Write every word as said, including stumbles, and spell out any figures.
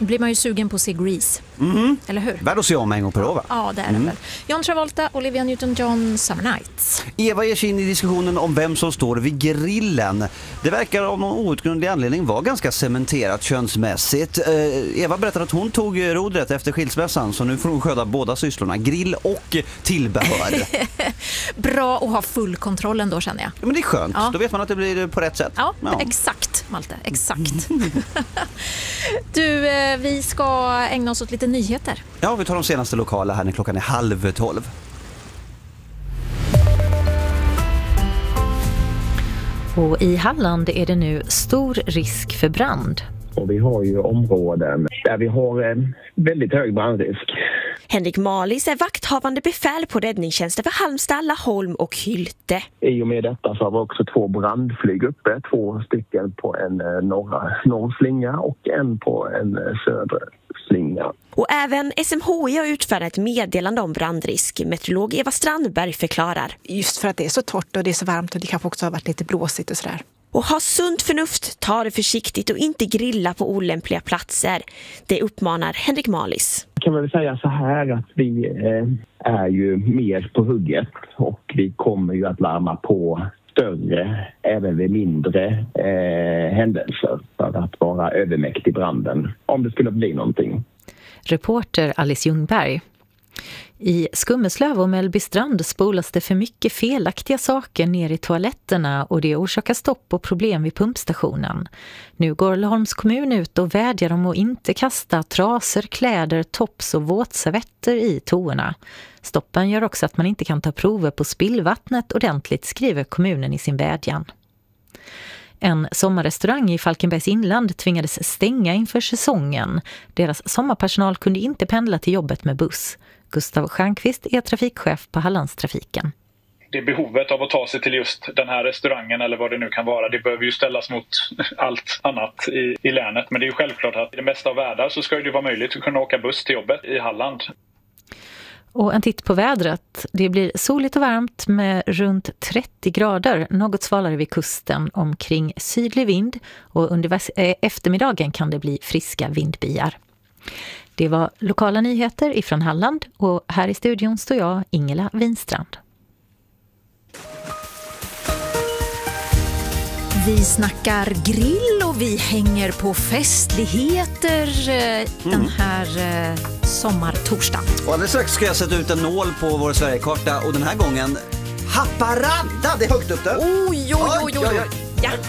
blir man ju sugen på att se Grease. Mm. Eller hur? Värd att se om en gång per år, va? Ja, det är Mm. det väl. John Travolta, Olivia Newton-John, Summer Nights. Eva ger sig in i diskussionen om vem som står vid grillen. Det verkar av någon outgrundlig anledning vara ganska cementerat könsmässigt. Eh, Eva berättar att hon tog rodret efter skilsmässan, så nu får hon sköta båda sysslorna, grill och tillbehör. Bra att ha full kontroll ändå, känner jag. Ja, men det är skönt. Ja. Då vet man att det blir på rätt sätt. Ja, Ja. exakt, Malte, exakt. Du, eh, vi ska ägna oss åt lite nyheter. Ja, vi tar de senaste lokala här när klockan är halv tolv. Och i Halland är det nu stor risk för brand. Och vi har ju områden där vi har en väldigt hög brandrisk. Henrik Malis är vakthavande befäl på räddningstjänsten för Halmstad, Laholm och Hylte. I och med detta så har vi också två brandflyg uppe. Två stycken på en norra norrslinga och en på en södra slinga. Och även S M H I har utfärdat ett meddelande om brandrisk. Meteorolog Eva Strandberg förklarar. Just för att det är så torrt och det är så varmt och det kanske också har varit lite blåsigt och sådär. Och ha sunt förnuft, ta det försiktigt och inte grilla på olämpliga platser. Det uppmanar Henrik Malis. Kan man väl säga så här att vi eh, är ju mer på hugget och vi kommer ju att larma på större, även vid mindre eh, händelser för att vara övermäktig branden om det skulle bli någonting. Reporter Alice Ljungberg. I Skummeslöv och Mellbystrand spolas det för mycket felaktiga saker ner i toaletterna och det orsakar stopp och problem vid pumpstationen. Nu går Laholms kommun ut och vädjar om att inte kasta traser, kläder, tops och våtservetter i toorna. Stoppen gör också att man inte kan ta prover på spillvattnet ordentligt, skriver kommunen i sin vädjan. En sommarrestaurang i Falkenbergs inland tvingades stänga inför säsongen. Deras sommarpersonal kunde inte pendla till jobbet med buss. Gustav Stjernqvist är trafikchef på Hallandstrafiken. Det behovet av att ta sig till just den här restaurangen eller vad det nu kan vara, det behöver ju ställas mot allt annat i, i länet. Men det är ju självklart att i det mesta av världar så ska det vara möjligt att kunna åka buss till jobbet i Halland. Och en titt på vädret. Det blir soligt och varmt med runt trettio grader, något svalare vid kusten, omkring sydlig vind och under eftermiddagen kan det bli friska vindbyar. Det var lokala nyheter ifrån Halland och här i studion står jag, Ingela Winstrand. Vi snackar grill och vi hänger på festligheter eh, den Mm. här eh, sommartorsdagen. Och alldeles strax ska jag sätta ut en nål på vår Sverigekarta och den här gången Haparanda, det är högt upp där. Oj, oj, oj, oj, oj. Ja.